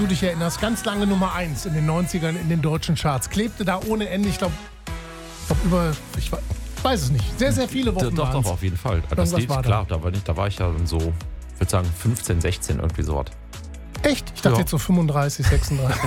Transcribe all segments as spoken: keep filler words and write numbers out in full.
du dich erinnerst, ganz lange Nummer eins in den neunzigern in den deutschen Charts. Klebte da ohne Ende, ich glaube, glaub über, ich weiß es nicht, sehr, sehr viele Wochen. Doch, doch, auf jeden Fall. Das Lied, war klar, da war, nicht, da war ich ja so, ich würde sagen fünfzehn, sechzehn, irgendwie so was. Echt? Ich dachte Ja. jetzt so fünfunddreißig, sechsunddreißig.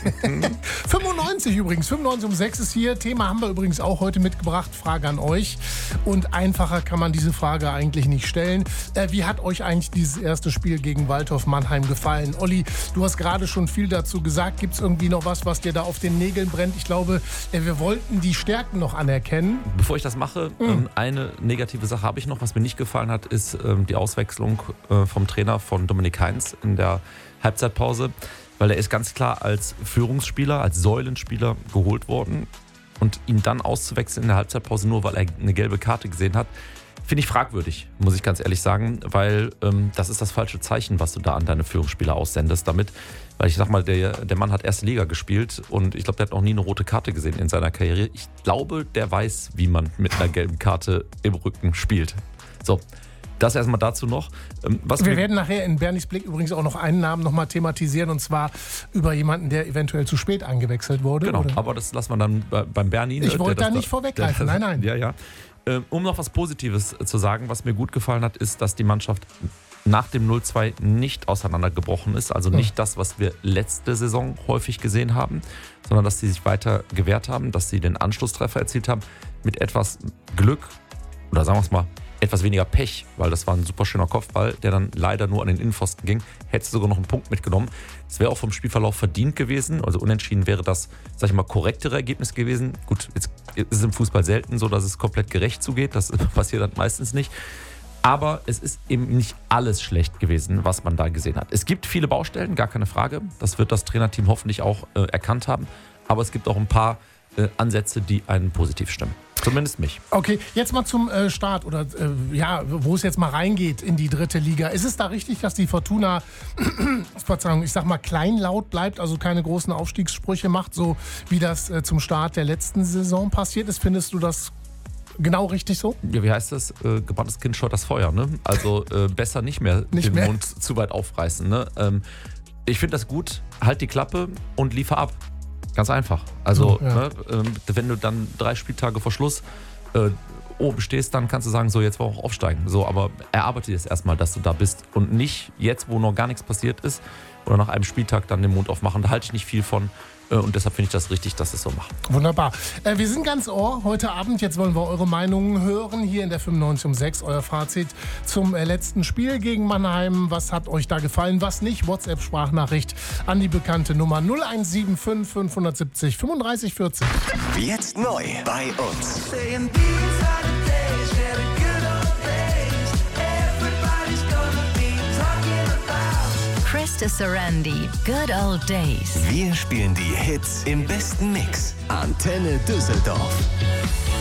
fünfundneunzig übrigens. fünfundneunzig um sechs ist hier. Thema haben wir übrigens auch heute mitgebracht. Frage an euch. Und einfacher kann man diese Frage eigentlich nicht stellen. Äh, wie hat euch eigentlich dieses erste Spiel gegen Waldhof Mannheim gefallen? Olli, du hast gerade schon viel dazu gesagt. Gibt es irgendwie noch was, was dir da auf den Nägeln brennt? Ich glaube, äh, wir wollten die Stärken noch anerkennen. Bevor ich das mache, mhm. ähm, eine negative Sache habe ich noch. Was mir nicht gefallen hat, ist ähm, die Auswechslung äh, vom Trainer von Dominik Heinz in der Halbzeitpause, weil er ist ganz klar als Führungsspieler, als Säulenspieler geholt worden und ihn dann auszuwechseln in der Halbzeitpause nur, weil er eine gelbe Karte gesehen hat, finde ich fragwürdig, muss ich ganz ehrlich sagen, weil ähm, das ist das falsche Zeichen, was du da an deine Führungsspieler aussendest damit, weil ich sag mal, der, der Mann hat erste Liga gespielt und ich glaube, der hat noch nie eine rote Karte gesehen in seiner Karriere. Ich glaube, der weiß, wie man mit einer gelben Karte im Rücken spielt. So. Das erstmal dazu noch. Was wir werden nachher in Bernis Blick übrigens auch noch einen Namen noch mal thematisieren und zwar über jemanden, der eventuell zu spät eingewechselt wurde. Genau, oder? Aber das lassen wir dann beim Berni. Ich wollte da nicht da, vorweggreifen, nein, nein. Ja, ja. Um noch was Positives zu sagen, was mir gut gefallen hat, ist, dass die Mannschaft nach dem null zwei nicht auseinandergebrochen ist. Also nicht das, was wir letzte Saison häufig gesehen haben, sondern dass sie sich weiter gewehrt haben, dass sie den Anschlusstreffer erzielt haben mit etwas Glück oder sagen wir es mal, etwas weniger Pech, weil das war ein super schöner Kopfball, der dann leider nur an den Innenpfosten ging. Hättest du sogar noch einen Punkt mitgenommen. Das wäre auch vom Spielverlauf verdient gewesen. Also unentschieden wäre das, sag ich mal, korrektere Ergebnis gewesen. Gut, jetzt ist es im Fußball selten so, dass es komplett gerecht zugeht. Das passiert dann meistens nicht. Aber es ist eben nicht alles schlecht gewesen, was man da gesehen hat. Es gibt viele Baustellen, gar keine Frage. Das wird das Trainerteam hoffentlich auch äh, erkannt haben. Aber es gibt auch ein paar äh, Ansätze, die einen positiv stimmen. Zumindest mich. Okay, jetzt mal zum äh, Start oder äh, ja, wo es jetzt mal reingeht in die dritte Liga. Ist es da richtig, dass die Fortuna, Verzeihung, ich sag mal kleinlaut bleibt, also keine großen Aufstiegssprüche macht, so wie das äh, zum Start der letzten Saison passiert ist? Findest du das genau richtig so? Ja, wie heißt das? Äh, gebranntes Kind scheut das Feuer, ne? Also äh, besser nicht mehr nicht den mehr? Mund zu weit aufreißen, ne? Ähm, ich finde das gut, halt die Klappe und liefer ab. Ganz einfach. Also, oh, ja. ne, wenn du dann drei Spieltage vor Schluss äh, oben stehst, dann kannst du sagen, so, jetzt wollen wir auch aufsteigen. So, aber erarbeite jetzt erstmal, dass du da bist und nicht jetzt, wo noch gar nichts passiert ist oder nach einem Spieltag dann den Mund aufmachen. Da halte ich nicht viel von. Und deshalb finde ich das richtig, dass es so macht. Wunderbar. Äh, wir sind ganz ohr heute Abend. Jetzt wollen wir eure Meinungen hören. Hier in der fünfundneunzig um sechs. Euer Fazit zum äh, letzten Spiel gegen Mannheim. Was hat euch da gefallen? Was nicht? WhatsApp-Sprachnachricht an die bekannte Nummer null eins sieben fünf fünf sieben null fünfunddreißig vierzig. Jetzt neu bei uns. Krista Sarandi, Good Old Days. Wir spielen die Hits im besten Mix. Antenne Düsseldorf.